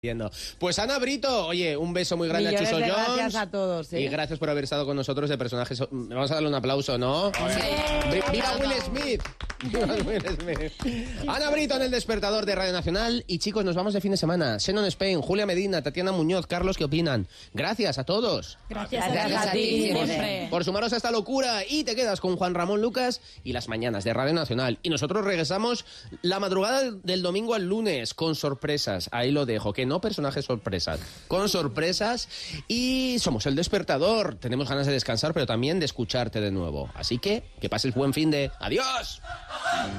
Pues Ana Brito, oye, un beso muy grande a Chuso Jones. Gracias a todos. Y gracias por haber estado con nosotros de personajes. Vamos a darle un aplauso, ¿no? ¡Viva Will Smith! ¡Viva Will Smith! Ana Brito en El Despertador de Radio Nacional. Y chicos, nos vamos de fin de semana. Shannon Spain, Julia Medina, Tatiana Muñoz, Carlos, ¿qué opinan? Gracias a todos. Gracias a ti. Por sumaros a esta locura. Y te quedas con Juan Ramón Lucas y las mañanas de Radio Nacional. Y nosotros regresamos la madrugada del domingo al lunes con sorpresas. Ahí lo dejo, que no personajes sorpresas, con sorpresas. Y somos El Despertador. Tenemos ganas de descansar, pero también de escucharte de nuevo. Así que pases buen fin de... ¡Adiós!